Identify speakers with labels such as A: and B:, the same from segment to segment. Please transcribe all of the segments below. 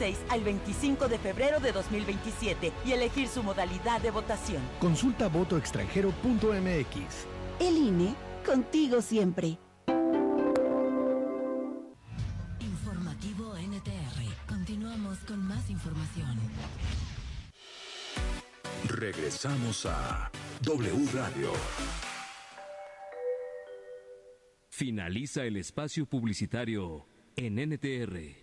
A: 16 al 25 de febrero de 2027 y elegir su modalidad de votación.
B: Consulta votoextranjero.mx.
C: El INE, contigo siempre.
D: Informativo NTR. Continuamos con más información.
E: Regresamos a W Radio.
F: Finaliza el espacio publicitario en NTR.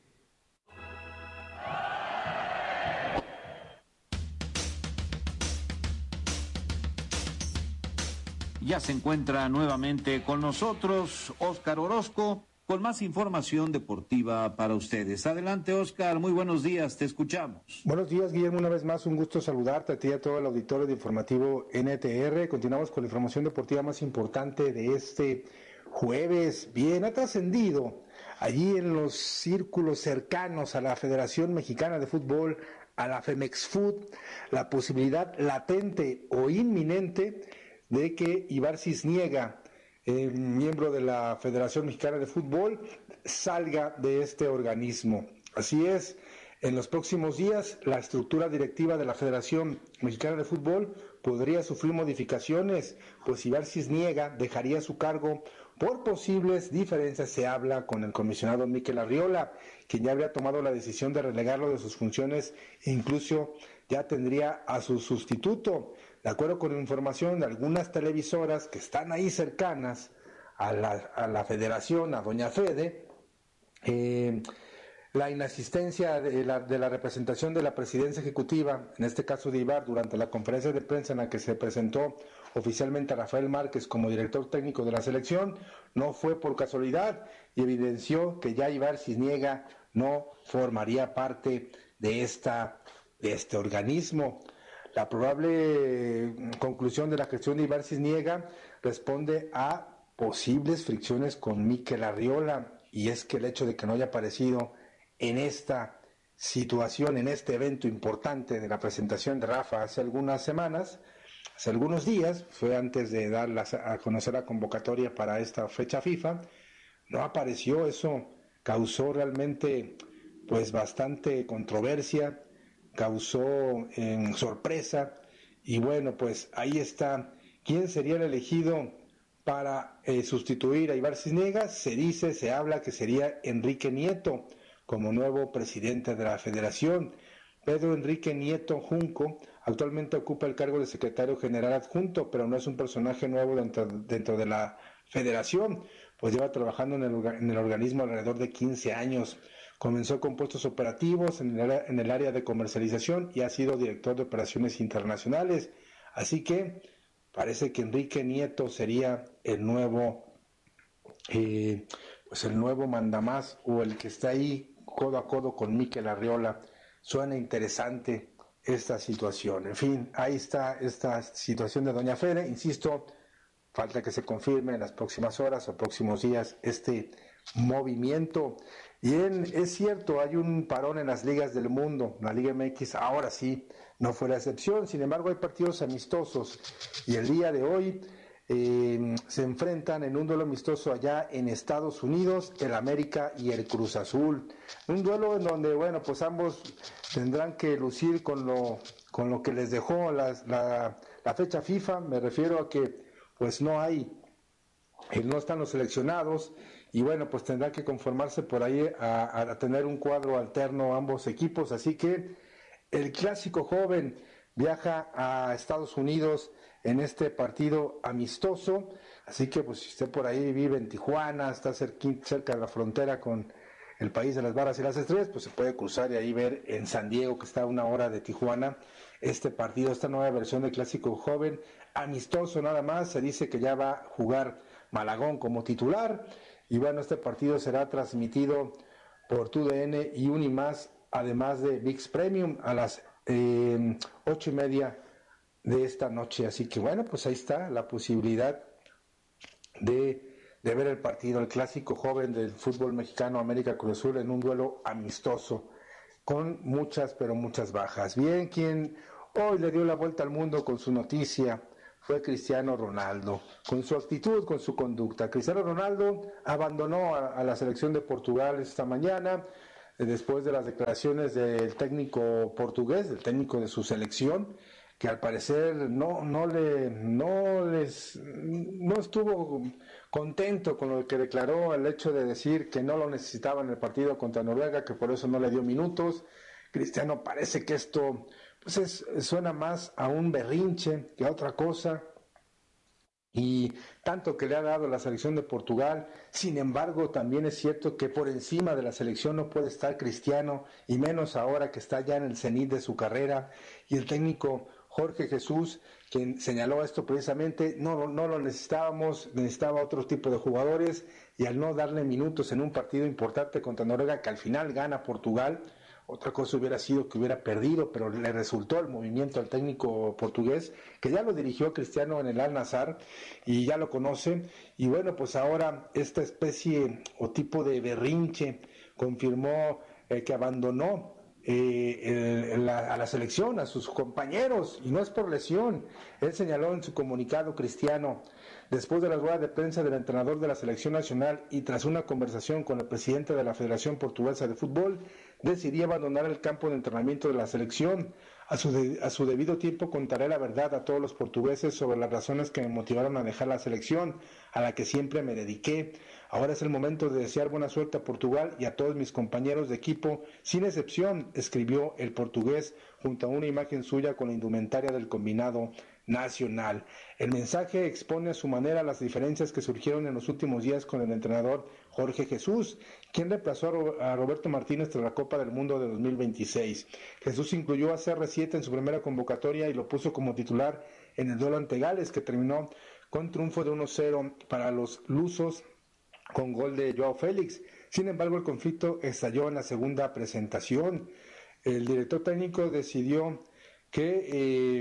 G: Ya se encuentra nuevamente con nosotros Óscar Orozco con más información deportiva para ustedes. Adelante, Óscar, muy buenos días, te escuchamos.
H: Buenos días, Guillermo, una vez más un gusto saludarte a ti y a todo el auditorio de Informativo NTR. Continuamos con la información deportiva más importante de este jueves. Bien, ha trascendido allí en los círculos cercanos a la Federación Mexicana de Fútbol, a la Femexfut, la posibilidad latente o inminente de que Ibar Cisniega, miembro de la Federación Mexicana de Fútbol, salga de este organismo. Así es, en los próximos días la estructura directiva de la Federación Mexicana de Fútbol podría sufrir modificaciones, pues Ibar Cisniega dejaría su cargo por posibles diferencias. Se habla con el comisionado Mikel Arriola, quien ya habría tomado la decisión de relegarlo de sus funciones e incluso ya tendría a su sustituto. De acuerdo con información de algunas televisoras que están ahí cercanas a la federación, a Doña Fede, la inasistencia de la representación de la presidencia ejecutiva, en este caso de Ibar, durante la conferencia de prensa en la que se presentó oficialmente a Rafael Márquez como director técnico de la selección, no fue por casualidad y evidenció que ya Ibar Cisniega no formaría parte de este organismo. La probable conclusión de la gestión de Ibar Cisniega responde a posibles fricciones con Mikel Arriola, y es que el hecho de que no haya aparecido en esta situación, en este evento importante de la presentación de Rafa hace algunas semanas, hace algunos días, fue antes de dar a conocer la convocatoria para esta fecha FIFA, no apareció. Eso causó realmente pues bastante controversia, causó sorpresa, y bueno, pues ahí está. ¿Quién sería el elegido para sustituir a Ibar Cisniega? Se habla que sería Enrique Nieto como nuevo presidente de la federación. Pedro Enrique Nieto Junco actualmente ocupa el cargo de secretario general adjunto, pero no es un personaje nuevo dentro de la federación, pues lleva trabajando en el organismo alrededor de 15 años. Comenzó con puestos operativos en el área de comercialización y ha sido director de operaciones internacionales. Así que parece que Enrique Nieto sería el nuevo mandamás, o el que está ahí codo a codo con Mikel Arriola. Suena interesante esta situación. En fin, ahí está esta situación de Doña Fede. Insisto, falta que se confirme en las próximas horas o próximos días este movimiento. Bien, es cierto, hay un parón en las ligas del mundo. La Liga MX ahora sí no fue la excepción. Sin embargo, hay partidos amistosos y el día de hoy se enfrentan en un duelo amistoso allá en Estados Unidos, el América y el Cruz Azul. Un duelo en donde, bueno, pues ambos tendrán que lucir con lo que les dejó la fecha FIFA. Me refiero a que pues no están los seleccionados, y bueno, pues tendrá que conformarse por ahí a tener un cuadro alterno ambos equipos. Así que el clásico joven viaja a Estados Unidos en este partido amistoso. Así que pues si usted por ahí vive en Tijuana, está cerca de la frontera con el país de las barras y las estrellas, pues se puede cruzar y ahí ver en San Diego, que está a 1 hora de Tijuana, este partido, esta nueva versión del clásico joven amistoso. Nada más se dice que ya va a jugar Malagón como titular, y bueno, este partido será transmitido por TUDN y Unimás, además de ViX Premium, a las 8:30 de esta noche. Así que bueno, pues ahí está la posibilidad de ver el partido, el clásico joven del fútbol mexicano, América Cruz Azul, en un duelo amistoso con muchas, pero muchas bajas. Bien, quien hoy le dio la vuelta al mundo con su noticia fue Cristiano Ronaldo, con su actitud, con su conducta. Cristiano Ronaldo abandonó a la selección de Portugal esta mañana, después de las declaraciones del técnico portugués, del técnico de su selección, que al parecer no estuvo contento con lo que declaró, el hecho de decir que no lo necesitaba en el partido contra Noruega, que por eso no le dio minutos. Cristiano, parece que esto pues suena más a un berrinche que a otra cosa, y tanto que le ha dado la selección de Portugal. Sin embargo, también es cierto que por encima de la selección no puede estar Cristiano, y menos ahora que está ya en el cenit de su carrera, y el técnico Jorge Jesús, quien señaló esto precisamente, no lo necesitábamos, necesitaba otro tipo de jugadores, y al no darle minutos en un partido importante contra Noruega, que al final gana Portugal, otra cosa hubiera sido que hubiera perdido, pero le resultó el movimiento al técnico portugués, que ya lo dirigió Cristiano en el Al-Nassr y ya lo conoce. Y bueno, pues ahora esta especie o tipo de berrinche confirmó que abandonó a la selección, a sus compañeros, y no es por lesión. Él señaló en su comunicado, Cristiano, después de la rueda de prensa del entrenador de la selección nacional y tras una conversación con el presidente de la Federación Portuguesa de Fútbol, decidí abandonar el campo de entrenamiento de la selección. A su debido tiempo contaré la verdad a todos los portugueses sobre las razones que me motivaron a dejar la selección, a la que siempre me dediqué. Ahora es el momento de desear buena suerte a Portugal y a todos mis compañeros de equipo, sin excepción, escribió el portugués junto a una imagen suya con la indumentaria del combinado nacional. El mensaje expone a su manera las diferencias que surgieron en los últimos días con el entrenador Jorge Jesús, quien reemplazó a Roberto Martínez tras la Copa del Mundo de 2026. Jesús incluyó a CR7 en su primera convocatoria y lo puso como titular en el duelo ante Gales, que terminó con triunfo de 1-0 para los lusos, con gol de Joao Félix. Sin embargo, el conflicto estalló en la segunda presentación. El director técnico decidió que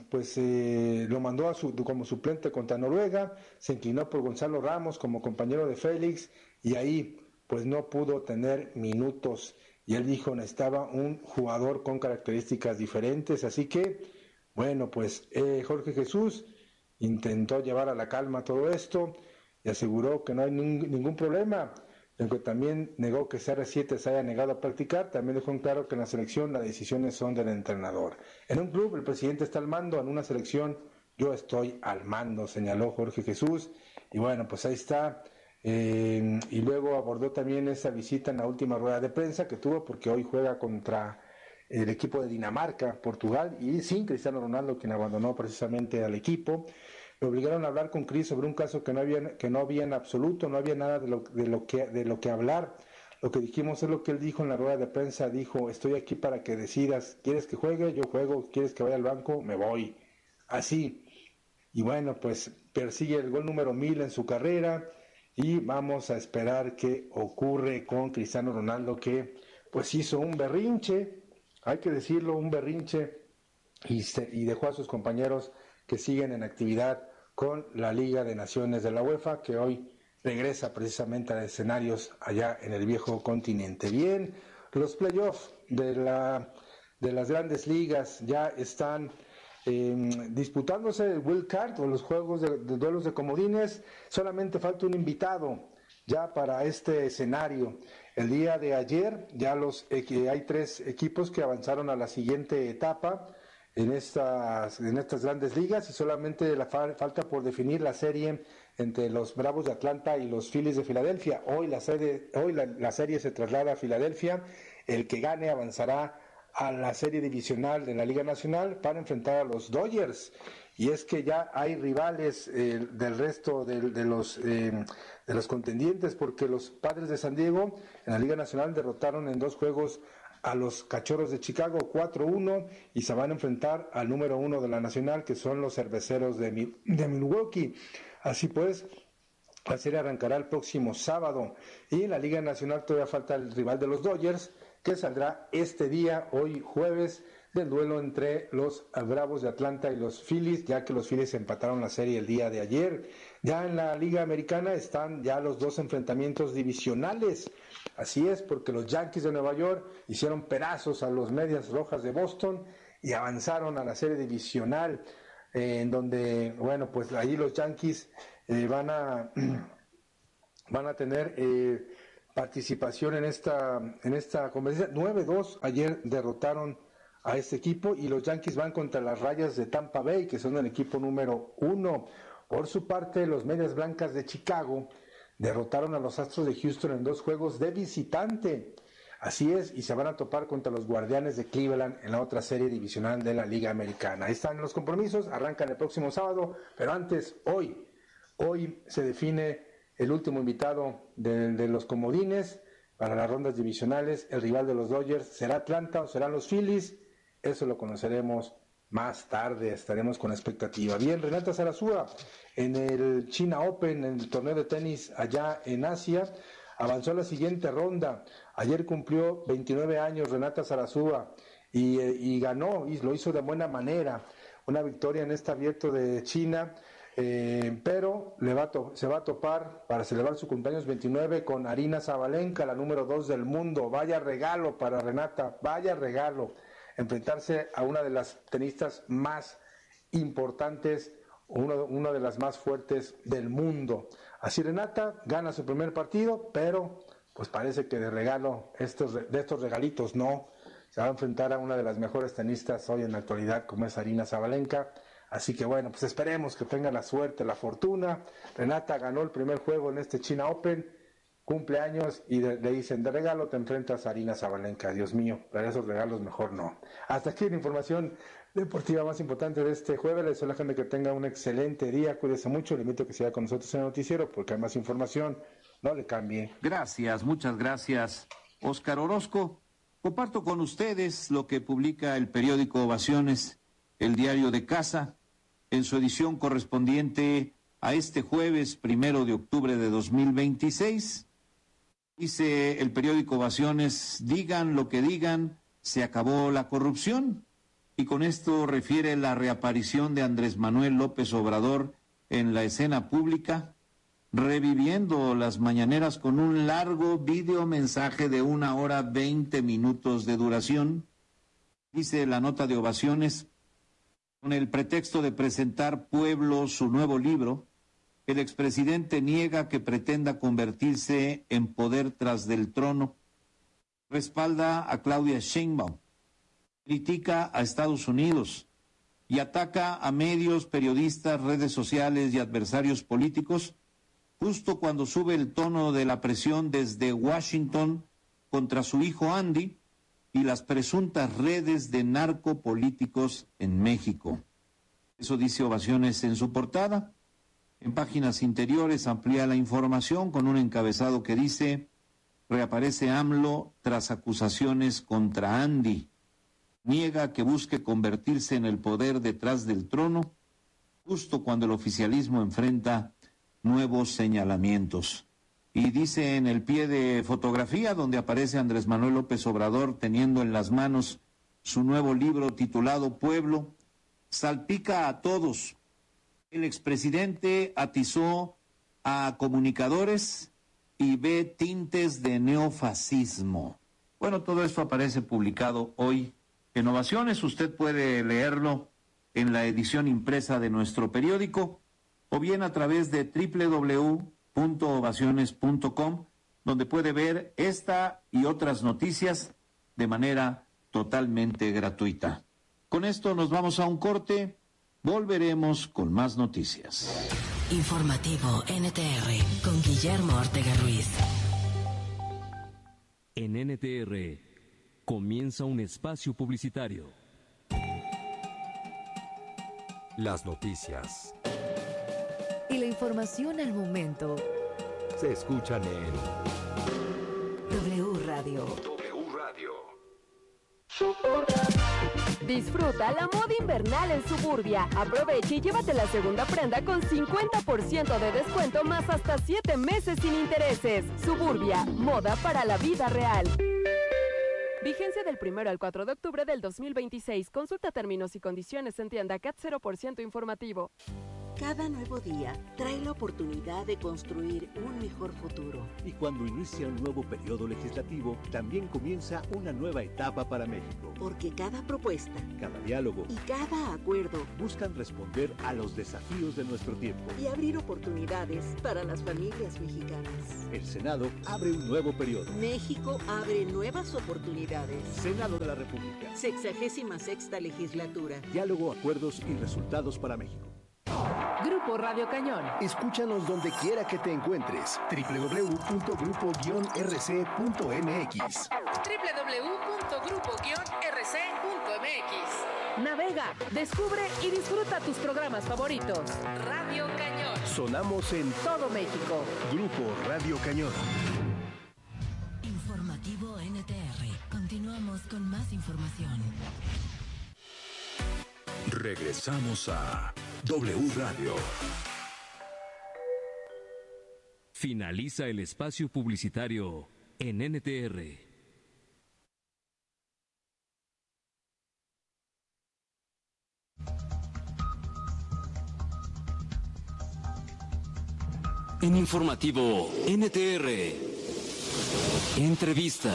H: lo mandó como suplente contra Noruega, se inclinó por Gonzalo Ramos como compañero de Félix, y ahí pues no pudo tener minutos, y él dijo necesitaba un jugador con características diferentes. Así que bueno, pues Jorge Jesús intentó llevar a la calma todo esto y aseguró que no hay ningún problema, aunque también negó que CR7 se haya negado a practicar. También dejó en claro que en la selección las decisiones son del entrenador. En un club el presidente está al mando, en una selección yo estoy al mando, señaló Jorge Jesús. Y bueno, pues ahí está. Y luego abordó también esa visita en la última rueda de prensa que tuvo, porque hoy juega contra el equipo de Dinamarca, Portugal, y sin Cristiano Ronaldo, quien abandonó precisamente al equipo. Me obligaron a hablar con Cris sobre un caso que no había en absoluto, no había nada de lo que hablar. Lo que dijimos es lo que él dijo en la rueda de prensa. Dijo: estoy aquí para que decidas, ¿quieres que juegue? Yo juego. ¿Quieres que vaya al banco? Me voy. Así. Y bueno, pues persigue el gol número 1000 en su carrera, y vamos a esperar qué ocurre con Cristiano Ronaldo, que pues hizo un berrinche, hay que decirlo, un berrinche, y dejó a sus compañeros que siguen en actividad con la Liga de Naciones de la UEFA, que hoy regresa precisamente a escenarios allá en el viejo continente. Bien, los playoffs de las grandes ligas ya están disputándose el Wild Card, o los juegos de duelos de comodines. Solamente falta un invitado ya para este escenario. El día de ayer ya hay 3 equipos que avanzaron a la siguiente etapa en estas grandes ligas, y solamente falta por definir la serie entre los Bravos de Atlanta y los Phillies de Filadelfia. Hoy la serie se traslada a Filadelfia. El que gane avanzará a la serie divisional de la Liga Nacional para enfrentar a los Dodgers. Y es que ya hay rivales del resto de los contendientes, porque los Padres de San Diego en la Liga Nacional derrotaron en 2 juegos a los Cachorros de Chicago 4-1, y se van a enfrentar al número 1 de la Nacional, que son los Cerveceros de Milwaukee. Así pues, la serie arrancará el próximo sábado, y en la Liga Nacional todavía falta el rival de los Dodgers, que saldrá este día, hoy jueves, del duelo entre los Bravos de Atlanta y los Phillies, ya que los Phillies empataron la serie el día de ayer. Ya en la Liga Americana están ya los 2 enfrentamientos divisionales. Así es, porque los Yankees de Nueva York hicieron pedazos a los Medias Rojas de Boston y avanzaron a la serie divisional, en donde, bueno, pues ahí los Yankees van a tener participación en esta competencia. 9-2 ayer derrotaron a este equipo y los Yankees van contra las Rayas de Tampa Bay, que son el equipo número 1. Por su parte, los Medias Blancas de Chicago derrotaron a los Astros de Houston en 2 juegos de visitante. Así es, y se van a topar contra los Guardianes de Cleveland en la otra serie divisional de la Liga Americana. Ahí están los compromisos, arrancan el próximo sábado, pero antes, hoy se define el último invitado de los comodines para las rondas divisionales. El rival de los Dodgers será Atlanta o serán los Phillies. Eso lo conoceremos más tarde, estaremos con expectativa. Bien, Renata Zarazúa, en el China Open, en el torneo de tenis allá en Asia, avanzó a la siguiente ronda. Ayer cumplió 29 años Renata Zarazúa y ganó, y lo hizo de buena manera. Una victoria en este abierto de China, pero se va a topar para celebrar su cumpleaños 29 con Aryna Sabalenka, la número 2 del mundo. Vaya regalo para Renata, vaya regalo. Enfrentarse a una de las tenistas más importantes, una de las más fuertes del mundo. Así Renata gana su primer partido, pero pues parece que de regalo, de estos regalitos no, se va a enfrentar a una de las mejores tenistas hoy en la actualidad, como es Aryna Sabalenka. Así que bueno, pues esperemos que tenga la suerte, la fortuna. Renata ganó el primer juego en este China Open, cumple años y le dicen, de regalo te enfrentas a Aryna Sabalenka. Dios mío, para esos regalos mejor no. Hasta aquí la información deportiva más importante de este jueves. Les deseo a la gente que tenga un excelente día, cuídese mucho, le invito a que siga con nosotros en el noticiero porque hay más información, no le cambie.
G: Gracias, muchas gracias, Óscar Orozco. Comparto con ustedes lo que publica el periódico Ovaciones, el diario de casa, en su edición correspondiente a este jueves 1 de octubre de 2026. Dice el periódico Ovaciones, digan lo que digan, se acabó la corrupción. Y con esto refiere la reaparición de Andrés Manuel López Obrador en la escena pública, reviviendo las mañaneras con un largo videomensaje de 1 hora 20 minutos de duración. Dice la nota de Ovaciones, con el pretexto de presentar Pueblo su nuevo libro, el expresidente niega que pretenda convertirse en poder tras del trono, respalda a Claudia Sheinbaum, critica a Estados Unidos y ataca a medios, periodistas, redes sociales y adversarios políticos, justo cuando sube el tono de la presión desde Washington contra su hijo Andy y las presuntas redes de narcopolíticos en México. Eso dice Ovaciones en su portada. En páginas interiores amplía la información con un encabezado que dice, reaparece AMLO tras acusaciones contra Andy. Niega que busque convertirse en el poder detrás del trono, justo cuando el oficialismo enfrenta nuevos señalamientos. Y dice en el pie de fotografía, donde aparece Andrés Manuel López Obrador teniendo en las manos su nuevo libro titulado Pueblo, salpica a todos. El expresidente atizó a comunicadores y ve tintes de neofascismo. Bueno, todo esto aparece publicado hoy en Ovaciones. Usted puede leerlo en la edición impresa de nuestro periódico o bien a través de www.ovaciones.com, donde puede ver esta y otras noticias de manera totalmente gratuita. Con esto nos vamos a un corte. Volveremos con más noticias.
D: Informativo NTR con Guillermo Ortega Ruiz.
F: En NTR comienza un espacio publicitario.
E: Las noticias
I: y la información al momento
E: se escuchan en
I: W Radio.
E: W Radio.
J: Disfruta la moda invernal en Suburbia. Aprovecha y llévate la segunda prenda con 50% de descuento más hasta 7 meses sin intereses. Suburbia, moda para la vida real. Vigencia del 1 al 4 de octubre del 2026. Consulta términos y condiciones en tienda CAT 0% informativo.
K: Cada nuevo día trae la oportunidad de construir un mejor futuro.
L: Y cuando inicia un nuevo periodo legislativo, también comienza una nueva etapa para México.
K: Porque cada propuesta,
L: cada diálogo
K: y cada acuerdo
L: buscan responder a los desafíos de nuestro tiempo
K: y abrir oportunidades para las familias mexicanas.
L: El Senado abre un nuevo periodo.
K: México abre nuevas oportunidades.
L: Senado de la República.
K: 66ª legislatura.
L: Diálogo, acuerdos y resultados para México.
I: Grupo Radio Cañón.
B: Escúchanos donde quiera que te encuentres. www.grupo-rc.mx.
I: www.grupo-rc.mx. Navega, descubre y disfruta tus programas favoritos. Radio Cañón.
B: Sonamos en
I: todo México.
B: Grupo Radio Cañón.
D: Informativo NTR. Continuamos con más información.
E: Regresamos a W Radio.
F: Finaliza el espacio publicitario en NTR. En informativo NTR. Entrevista.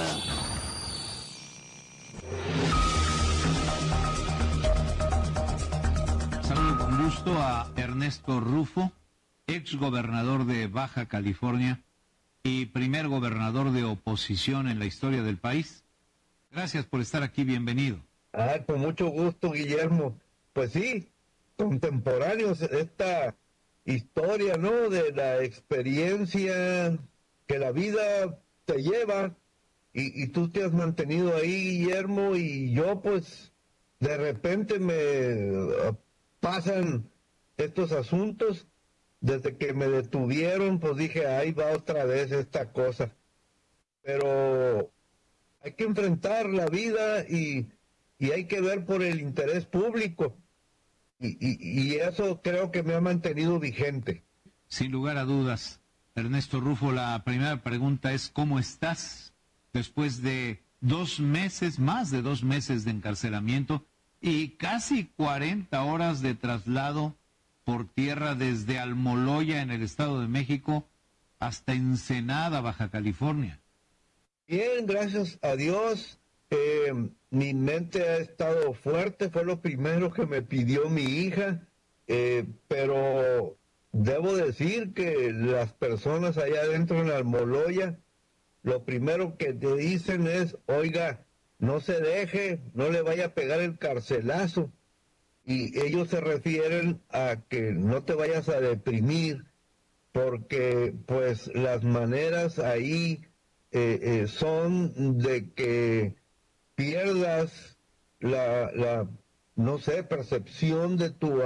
M: Saludo con gusto a Ernesto Rufo, ex gobernador de Baja California y primer gobernador de oposición en la historia del país. Gracias por estar aquí, bienvenido.
N: Con mucho gusto, Guillermo. Pues sí, contemporáneos, esta historia, ¿no? De la experiencia que la vida te lleva y tú te has mantenido ahí, Guillermo, y yo pues de repente me pasan estos asuntos. Desde que me detuvieron, pues dije, ahí va otra vez esta cosa. Pero hay que enfrentar la vida y hay que ver por el interés público. Y eso creo que me ha mantenido vigente.
M: Sin lugar a dudas. Ernesto Rufo, la primera pregunta es, ¿cómo estás? Después de 2 meses, más de 2 meses de encarcelamiento y casi 40 horas de traslado por tierra desde Almoloya en el Estado de México hasta Ensenada, Baja California.
N: Bien, gracias a Dios. Mi mente ha estado fuerte, fue lo primero que me pidió mi hija, pero debo decir que las personas allá adentro en Almoloya, lo primero que te dicen es, oiga, no se deje, no le vaya a pegar el carcelazo. Y ellos se refieren a que no te vayas a deprimir, porque pues las maneras ahí son de que pierdas la no sé, percepción de tu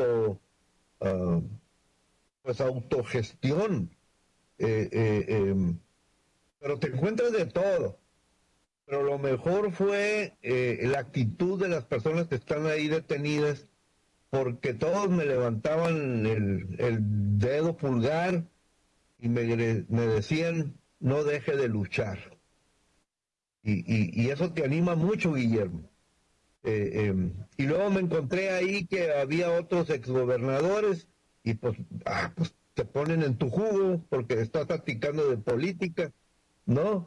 N: autogestión. Pero te encuentras de todo. Pero lo mejor fue la actitud de las personas que están ahí detenidas, porque todos me levantaban el dedo pulgar y me decían, no deje de luchar. Y eso te anima mucho, Guillermo. Y luego me encontré ahí que había otros exgobernadores y pues te ponen en tu jugo porque estás practicando de política, ¿no?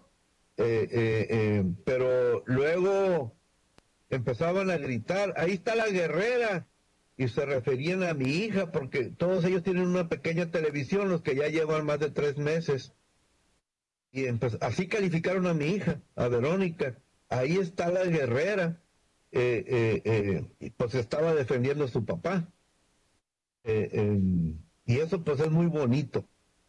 N: Pero luego empezaban a gritar, ahí está la guerrera, y se referían a mi hija, porque todos ellos tienen una pequeña televisión, los que ya llevan más de 3 meses, y así calificaron a mi hija, a Verónica, ahí está la guerrera, y pues estaba defendiendo a su papá, y eso pues es muy bonito.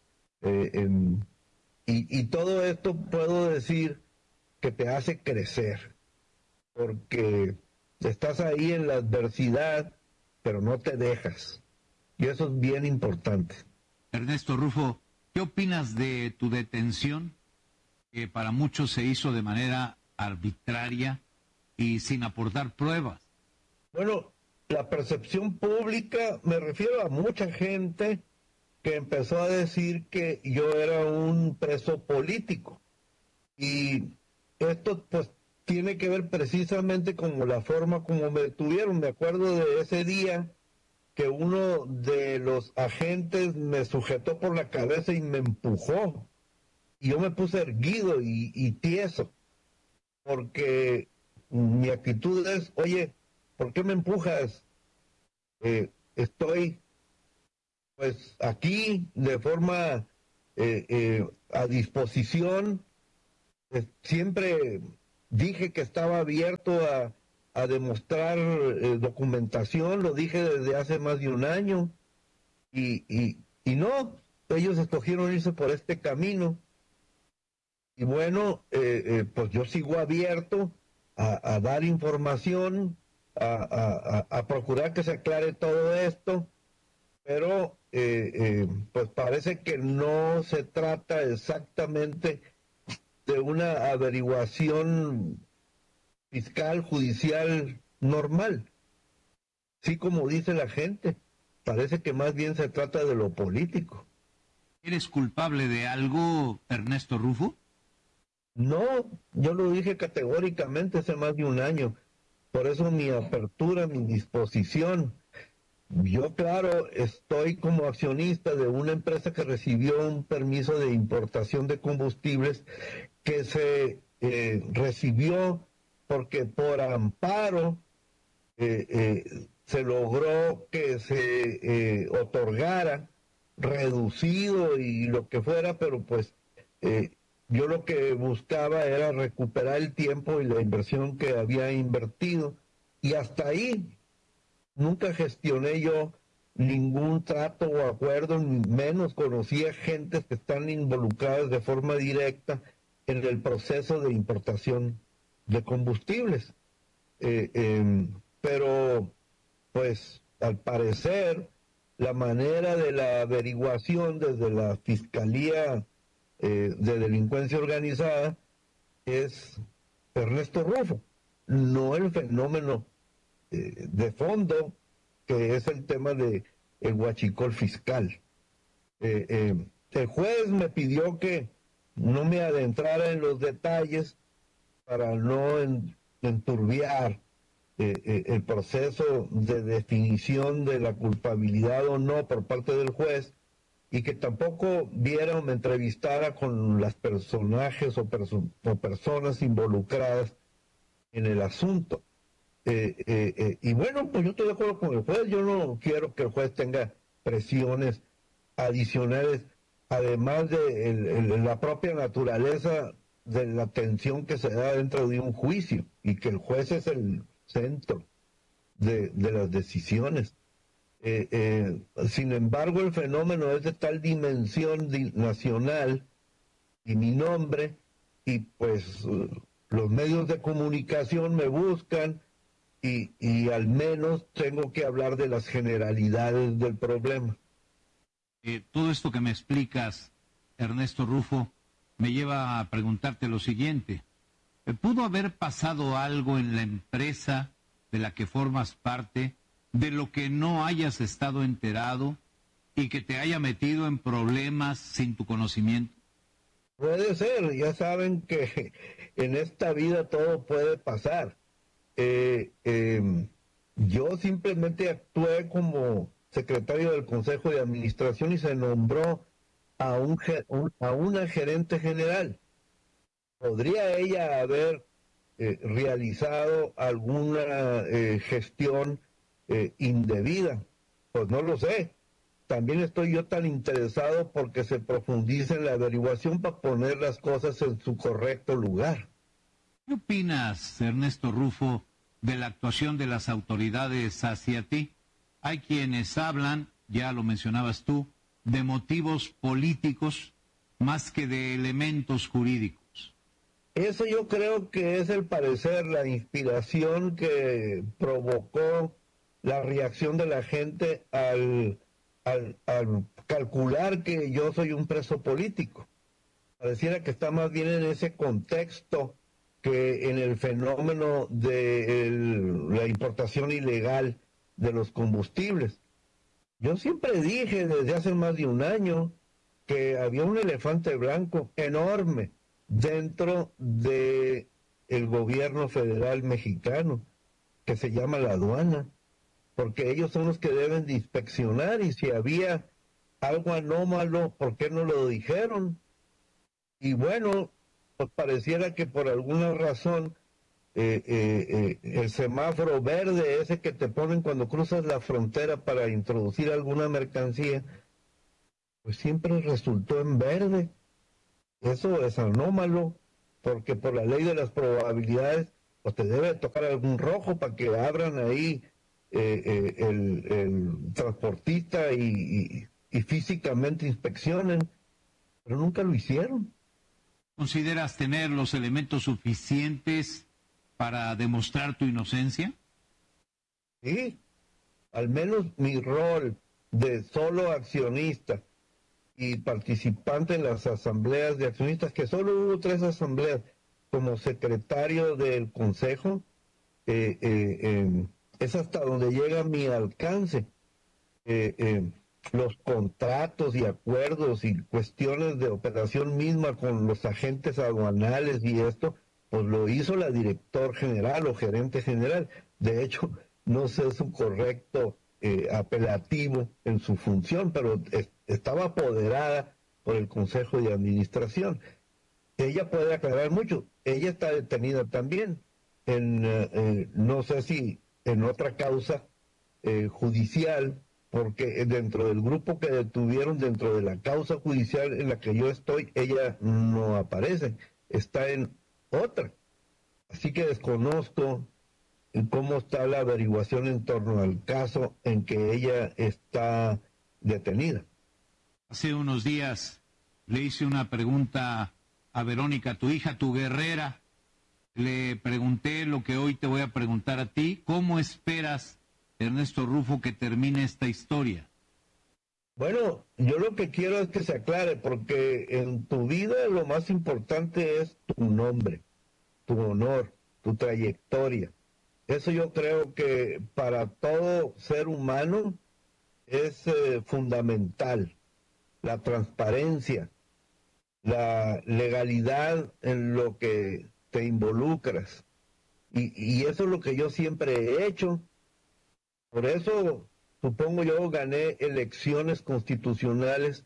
N: Y todo esto puedo decir que te hace crecer, porque estás ahí en la adversidad, pero no te dejas. Y eso es bien importante.
M: Ernesto Rufo, ¿qué opinas de tu detención, que para muchos se hizo de manera arbitraria y sin aportar pruebas?
N: Bueno, la percepción pública, me refiero a mucha gente que empezó a decir que yo era un preso político. Y esto pues tiene que ver precisamente con la forma como me detuvieron. Me acuerdo de ese día que uno de los agentes me sujetó por la cabeza y me empujó. Y yo me puse erguido y tieso, porque mi actitud es, oye, ¿por qué me empujas? Estoy pues aquí de forma a disposición. Siempre dije que estaba abierto a demostrar documentación, lo dije desde hace más de un año, y no, ellos escogieron irse por este camino. Y bueno, pues yo sigo abierto a dar información, a procurar que se aclare todo esto, pero pues parece que no se trata exactamente de una averiguación fiscal, judicial normal. Sí, como dice la gente, parece que más bien se trata de lo político.
M: ¿Eres culpable de algo, Ernesto Rufo?
N: No, yo lo dije categóricamente hace más de un año. Por eso mi apertura, mi disposición. Yo, claro, estoy como accionista de una empresa que recibió un permiso de importación de combustibles que se recibió porque por amparo se logró que se otorgara reducido y lo que fuera, pero pues yo lo que buscaba era recuperar el tiempo y la inversión que había invertido, y hasta ahí nunca gestioné yo ningún trato o acuerdo, ni menos conocía gentes que están involucradas de forma directa en el proceso de importación de combustibles. Pero, pues, al parecer, la manera de la averiguación desde la Fiscalía de Delincuencia Organizada es Ernesto Rufo, no el fenómeno de fondo, que es el tema de el huachicol fiscal. El juez me pidió que no me adentrara en los detalles para no enturbiar el proceso de definición de la culpabilidad o no por parte del juez, y que tampoco viera o me entrevistara con los personajes o personas involucradas en el asunto. Y bueno, pues yo estoy de acuerdo con el juez. Yo no quiero que el juez tenga presiones adicionales, además de la propia naturaleza de la tensión que se da dentro de un juicio, y que el juez es el centro de las decisiones. Sin embargo, el fenómeno es de tal dimensión nacional, y mi nombre, y pues los medios de comunicación me buscan, y al menos tengo que hablar de las generalidades del problema.
M: Todo esto que me explicas, Ernesto Rufo, me lleva a preguntarte lo siguiente. ¿Pudo haber pasado algo en la empresa de la que formas parte, de lo que no hayas estado enterado y que te haya metido en problemas sin tu conocimiento?
N: Puede ser, ya saben que en esta vida todo puede pasar. Yo simplemente actué como secretario del Consejo de Administración y se nombró a una gerente general. ¿Podría ella haber realizado alguna gestión indebida? Pues no lo sé. También estoy yo tan interesado porque se profundice en la averiguación para poner las cosas en su correcto lugar.
M: ¿Qué opinas, Ernesto Rufo, de la actuación de las autoridades hacia ti? Hay quienes hablan, ya lo mencionabas tú, de motivos políticos más que de elementos jurídicos.
N: Eso yo creo que es el parecer, la inspiración que provocó la reacción de la gente al calcular que yo soy un preso político. Pareciera que está más bien en ese contexto que en el fenómeno de la importación ilegal de los combustibles. Yo siempre dije desde hace más de un año que había un elefante blanco enorme dentro de el gobierno federal mexicano, que se llama la aduana. porque ellos son los que deben de inspeccionar, y si había algo anómalo, ¿por qué no lo dijeron? Y bueno, pues pareciera que por alguna razón el semáforo verde, ese que te ponen cuando cruzas la frontera para introducir alguna mercancía, pues siempre resultó en verde. Eso es anómalo, porque por la ley de las probabilidades, pues te debe tocar algún rojo para que abran ahí el transportista y físicamente inspeccionen, pero nunca lo hicieron.
M: ¿Consideras tener los elementos suficientes para demostrar tu inocencia?
N: Sí, al menos mi rol de solo accionista y participante en las asambleas de accionistas, que solo hubo 3 asambleas, como secretario del consejo, es hasta donde llega mi alcance. Los contratos y acuerdos y cuestiones de operación misma con los agentes aduanales y esto, pues lo hizo la director general o gerente general. De hecho, no sé su correcto apelativo en su función, pero estaba apoderada por el Consejo de Administración. Ella puede aclarar mucho. Ella está detenida también no sé si en otra causa judicial, porque dentro del grupo que detuvieron, dentro de la causa judicial en la que yo estoy, ella no aparece, está en otra. Así que desconozco cómo está la averiguación en torno al caso en que ella está detenida.
M: Hace unos días le hice una pregunta a Verónica, tu hija, tu guerrera. Le pregunté lo que hoy te voy a preguntar a ti. ¿Cómo esperas, Ernesto Rufo, que termine esta historia?
N: Bueno, yo lo que quiero es que se aclare, porque en tu vida lo más importante es tu nombre, tu honor, tu trayectoria. Eso yo creo que para todo ser humano es fundamental. La transparencia, la legalidad en lo que te involucras. Y eso es lo que yo siempre he hecho. Por eso, supongo yo, gané elecciones constitucionales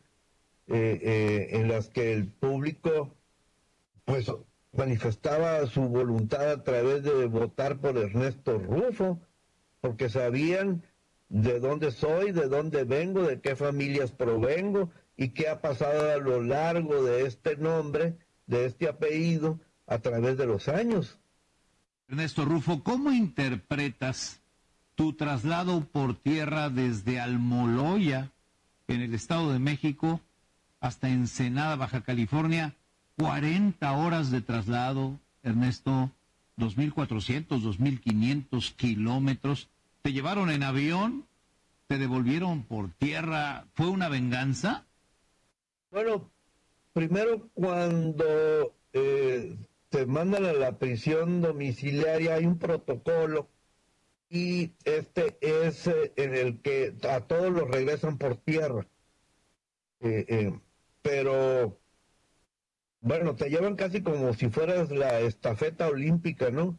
N: en las que el público pues manifestaba su voluntad a través de votar por Ernesto Rufo, porque sabían de dónde soy, de dónde vengo, de qué familias provengo y qué ha pasado a lo largo de este nombre, de este apellido, a través de los años.
M: Ernesto Rufo, ¿cómo interpretas tu traslado por tierra desde Almoloya, en el Estado de México, hasta Ensenada, Baja California? 40 horas de traslado, Ernesto, 2.400, 2.500 kilómetros. ¿Te llevaron en avión? ¿Te devolvieron por tierra? ¿Fue una venganza?
N: Bueno, primero cuando te mandan a la prisión domiciliaria hay un protocolo, y este es en el que a todos los regresan por tierra. Pero bueno, te llevan casi como si fueras la estafeta olímpica, ¿no?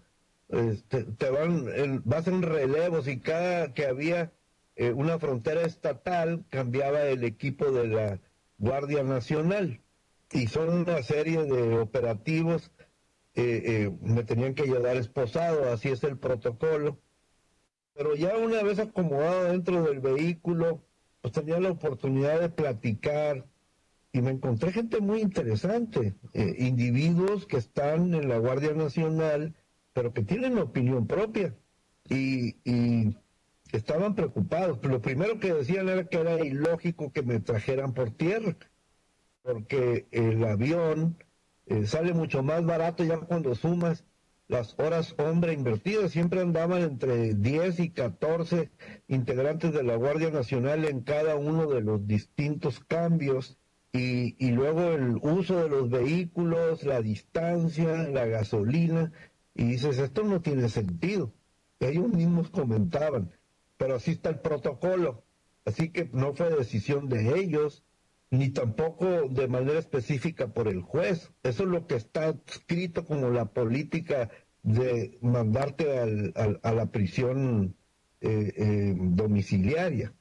N: Vas en relevos, y cada que había una frontera estatal cambiaba el equipo de la Guardia Nacional, y son una serie de operativos. Me tenían que llevar esposado, así es el protocolo. Pero ya una vez acomodado dentro del vehículo, pues tenía la oportunidad de platicar, y me encontré gente muy interesante, individuos que están en la Guardia Nacional, pero que tienen opinión propia, y estaban preocupados. Pero lo primero que decían era que era ilógico que me trajeran por tierra, porque el avión sale mucho más barato ya cuando sumas las horas hombre invertidas. Siempre andaban entre 10 y 14 integrantes de la Guardia Nacional en cada uno de los distintos cambios, y luego el uso de los vehículos, la distancia, la gasolina, y dices, esto no tiene sentido. Ellos mismos comentaban, pero así está el protocolo, así que no fue decisión de ellos, ni tampoco de manera específica por el juez. Eso es lo que está escrito como la política de mandarte a la prisión domiciliaria.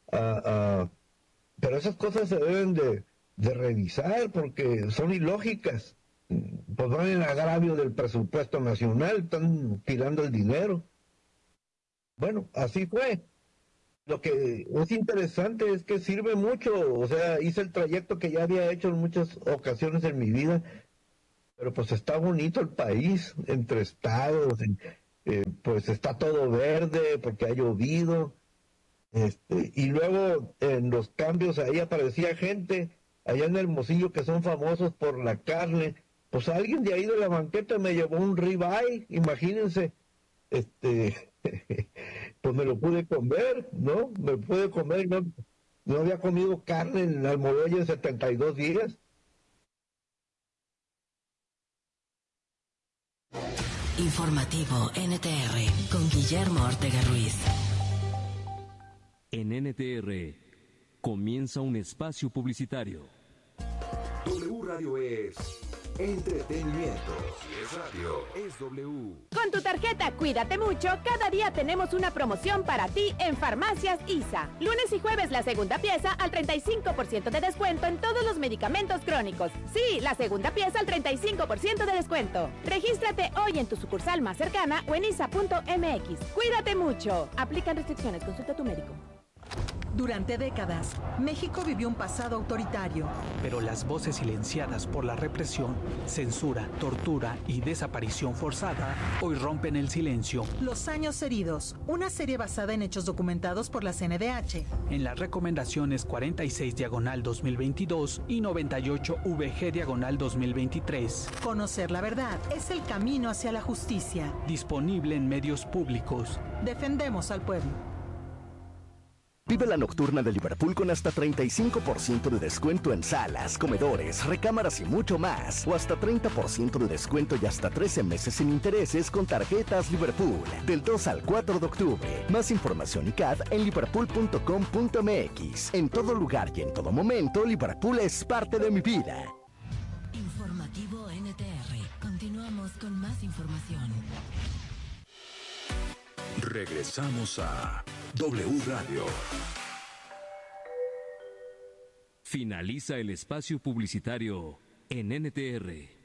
N: Pero esas cosas se deben de revisar porque son ilógicas. Pues van en agravio del presupuesto nacional, están tirando el dinero. Bueno, así fue. Lo que es interesante es que sirve mucho, o sea, hice el trayecto que ya había hecho en muchas ocasiones en mi vida, pero pues está bonito el país, entre estados, pues está todo verde porque ha llovido, y luego en los cambios ahí aparecía gente, allá en Hermosillo, que son famosos por la carne. Pues alguien de ahí de la banqueta me llevó un ribeye, imagínense, pues me lo pude comer, ¿no? Me pude comer, no había comido carne en Almoloya en 72 días.
D: Informativo NTR con Guillermo Ortega Ruiz.
F: En NTR comienza un espacio publicitario.
E: W Radio es entretenimiento. Es radio, es W.
J: Con tu tarjeta Cuídate Mucho, cada día tenemos una promoción para ti en Farmacias ISA. Lunes y jueves la segunda pieza al 35% de descuento en todos los medicamentos crónicos. Sí, la segunda pieza al 35% de descuento. Regístrate hoy en tu sucursal más cercana o en isa.mx. Cuídate mucho. Aplican restricciones, consulta a tu médico.
O: Durante décadas, México vivió un pasado autoritario.
P: Pero las voces silenciadas por la represión, censura, tortura y desaparición forzada hoy rompen el silencio.
O: Los años heridos, una serie basada en hechos documentados por la CNDH.
P: En las recomendaciones 46/2022 y 98/VG/2023.
O: Conocer la verdad es el camino hacia la justicia.
P: Disponible en medios públicos.
O: Defendemos al pueblo.
B: Vive la nocturna de Liverpool con hasta 35% de descuento en salas, comedores, recámaras y mucho más. O hasta 30% de descuento y hasta 13 meses sin intereses con tarjetas Liverpool. Del 2 al 4 de octubre. Más información y CAD en liverpool.com.mx. En todo lugar y en todo momento, Liverpool es parte de mi vida.
D: Informativo NTR. Continuamos con más información.
E: Regresamos a W Radio.
F: Finaliza el espacio publicitario en NTR.